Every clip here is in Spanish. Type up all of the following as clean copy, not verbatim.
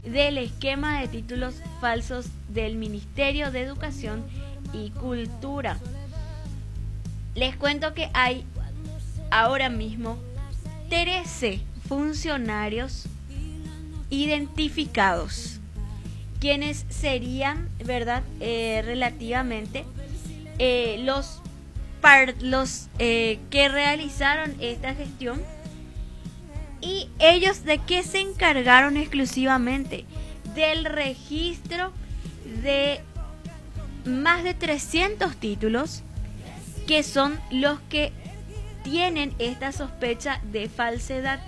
del esquema de títulos falsos del Ministerio de Educación y Cultura. Les cuento que hay ahora mismo 13 funcionarios identificados, quienes serían, ¿verdad?, relativamente los que realizaron esta gestión. ¿Y ellos de qué se encargaron exclusivamente? Del registro de más de 300 títulos, que son los que tienen esta sospecha de falsedad.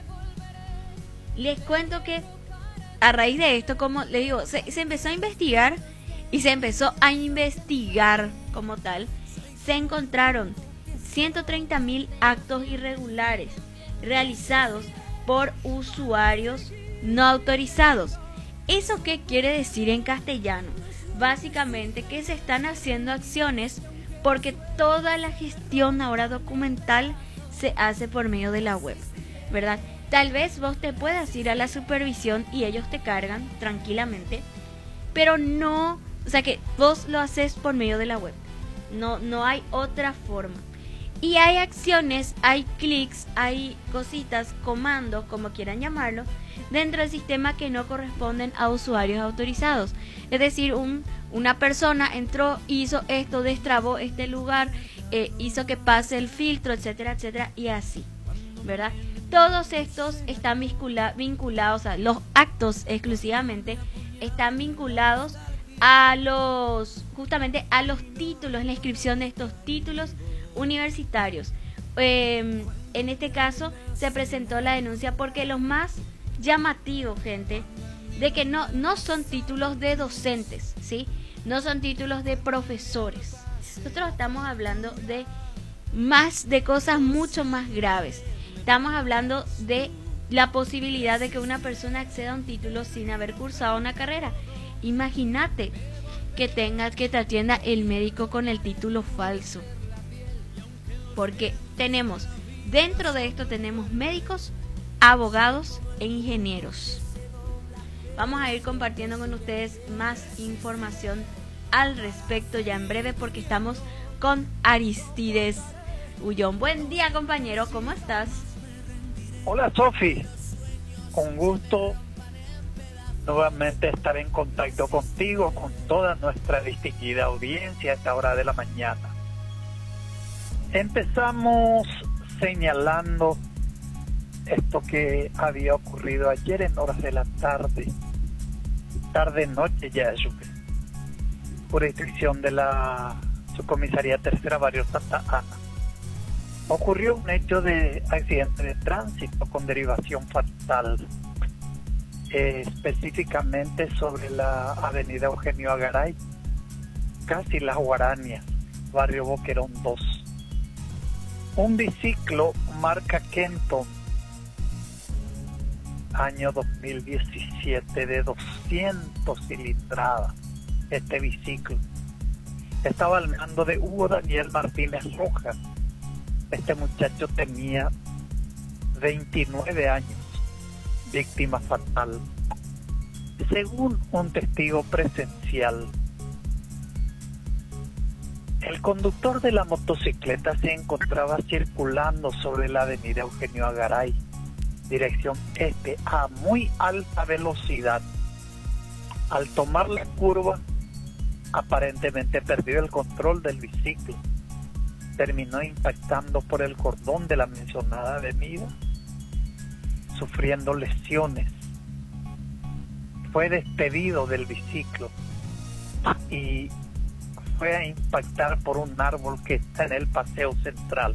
Les cuento que a raíz de esto, como les digo, se empezó a investigar y se empezó a investigar como tal. Se encontraron 130.000 actos irregulares realizados por usuarios no autorizados. ¿Eso qué quiere decir en castellano? Básicamente que se están haciendo acciones porque toda la gestión ahora documental se hace por medio de la web, ¿verdad? Tal vez vos te puedas ir a la supervisión y ellos te cargan tranquilamente, pero no, o sea que vos lo haces por medio de la web. No hay otra forma. Y hay acciones, hay clics, hay cositas, comandos, como quieran llamarlo, dentro del sistema que no corresponden a usuarios autorizados. Es decir, una persona entró, hizo esto, destrabó este lugar, hizo que pase el filtro, etcétera, etcétera, y así, ¿verdad? Todos estos están vinculados, a los actos exclusivamente, están vinculados justamente a los títulos, la inscripción de estos títulos universitarios. En este caso se presentó la denuncia porque los más llamativos, gente, de que no son títulos de docentes, ¿sí? No son títulos de profesores. Nosotros estamos hablando de cosas mucho más graves. Estamos hablando de la posibilidad de que una persona acceda a un título sin haber cursado una carrera. Imagínate que te atienda el médico con el título falso. Porque dentro de esto tenemos médicos, abogados e ingenieros. Vamos a ir compartiendo con ustedes más información al respecto ya en breve, porque estamos con Aristides Ullón. Buen día, compañero, ¿cómo estás? Hola, Sofi, con gusto nuevamente estar en contacto contigo, con toda nuestra distinguida audiencia a esta hora de la mañana. Empezamos señalando esto que había ocurrido ayer en horas de la tarde-noche ya, por instrucción de la Subcomisaría Tercera Barrio Santa Ana. Ocurrió un hecho de accidente de tránsito con derivación fatal, específicamente sobre la avenida Eugenio Agaray, casi Las Guaranias, barrio Boquerón 2. Un biciclo marca Kenton, año 2017, de 200 cilindradas. Este biciclo estaba al mando de Hugo Daniel Martínez Rojas. Este muchacho tenía 29 años, víctima fatal. Según un testigo presencial, el conductor de la motocicleta se encontraba circulando sobre la avenida Eugenio Agaray, dirección este, a muy alta velocidad. Al tomar la curva, aparentemente perdió el control del biciclo. Terminó impactando por el cordón de la mencionada avenida, sufriendo lesiones. Fue despedido del biciclo y fue a impactar por un árbol que está en el paseo central.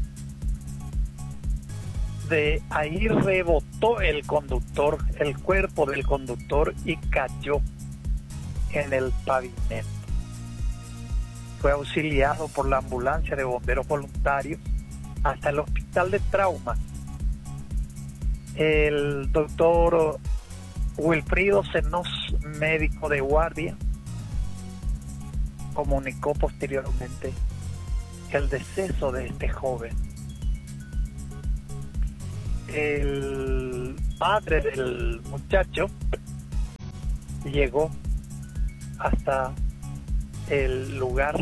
De ahí rebotó el cuerpo del conductor, y cayó en el pavimento. Fue auxiliado por la ambulancia de bomberos voluntarios hasta el hospital de traumas. El doctor Wilfrido Senós, médico de guardia, comunicó posteriormente el deceso de este joven. El padre del muchacho llegó hasta el lugar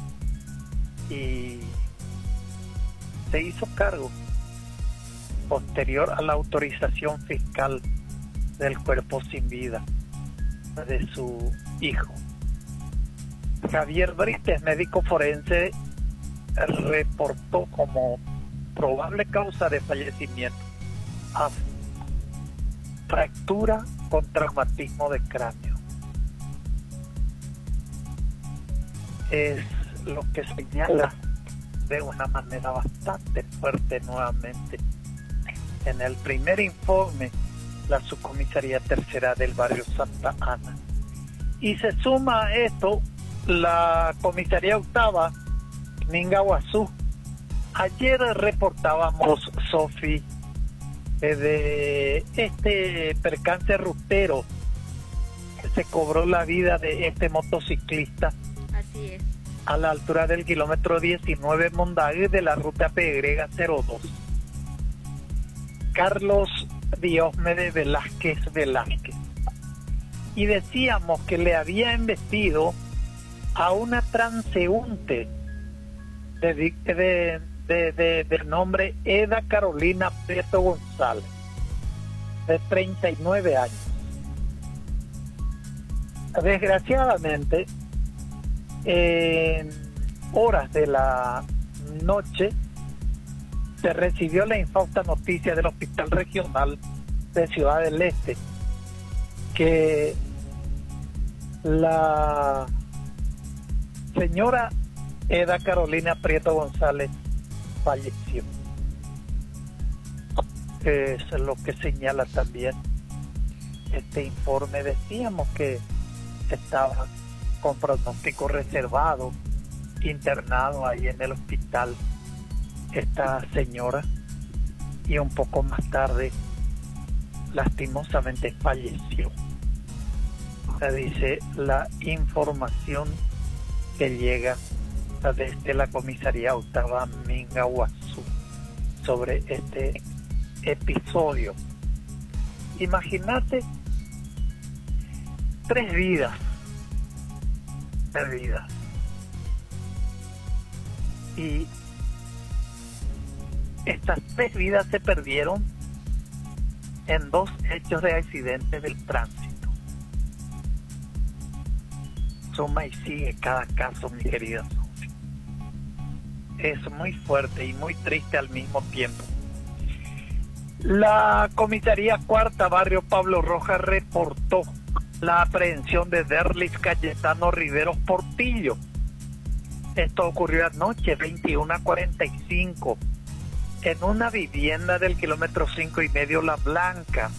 y se hizo cargo posterior a la autorización fiscal del cuerpo sin vida de su hijo. Javier Brites, médico forense, reportó como probable causa de fallecimiento a fractura con traumatismo de cráneo. Es lo que señala de una manera bastante fuerte nuevamente en el primer informe la subcomisaría tercera del barrio Santa Ana. Y se suma a esto la comisaría octava Mingaguazú. Ayer reportábamos, Sofi, de este percance rutero que se cobró la vida de este motociclista. Así es. A la altura del kilómetro 19 Mondague de la ruta PY02. Carlos Diosmede Velázquez. Y decíamos que le había embestido a una transeúnte de nombre Eda Carolina Prieto González, de 39 años. Desgraciadamente, en horas de la noche se recibió la infausta noticia del Hospital Regional de Ciudad del Este que la señora Eda Carolina Prieto González falleció. Es lo que señala también este informe. Decíamos que estaba con pronóstico reservado, internado ahí en el hospital esta señora, y un poco más tarde lastimosamente falleció. Dice la información que llega desde la comisaría octava Mingaguazú sobre este episodio. Imagínate, 3 vidas perdidas, y estas 3 vidas se perdieron en 2 hechos de accidentes del tránsito. Suma y sigue cada caso, mi querida Sofía. Es muy fuerte y muy triste al mismo tiempo. La comisaría cuarta barrio Pablo Rojas reportó la aprehensión de Derlis Cayetano Riveros Portillo. Esto ocurrió anoche, 21:45, en una vivienda del kilómetro 5,5 La Blanca.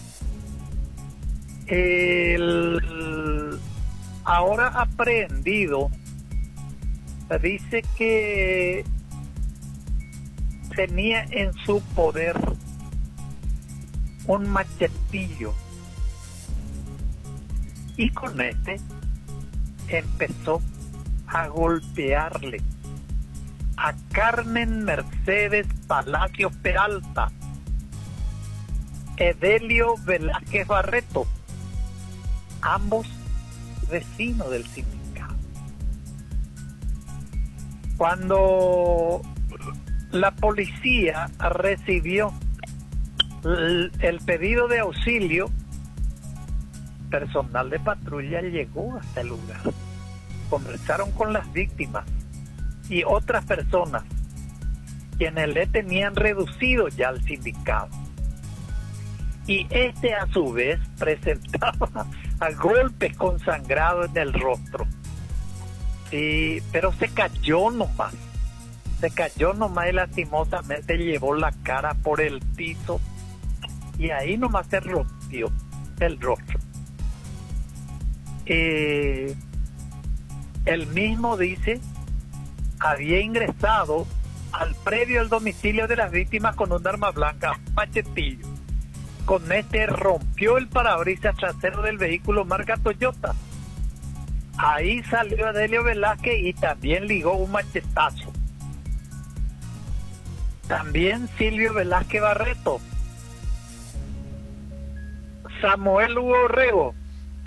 El ahora aprehendido dice que tenía en su poder un machetillo, y con este empezó a golpearle a Carmen Mercedes Palacio Peralta, Edelio Velázquez Barreto, ambos vecinos del sindicato. Cuando la policía recibió el pedido de auxilio, personal de patrulla llegó hasta el lugar, conversaron con las víctimas y otras personas quienes le tenían reducido ya al sindicato, y este a su vez presentaba a golpes con sangrado en el rostro. Sí, pero se cayó nomás y lastimosamente llevó la cara por el piso, y ahí nomás se rompió el rostro. Él mismo dice había ingresado al predio del domicilio de las víctimas con un arma blanca, machetillo. Con este rompió el parabrisas trasero del vehículo marca Toyota. Ahí salió Adelio Velázquez y también ligó un machetazo. También Silvio Velázquez Barreto, Samuel Hugo Rego,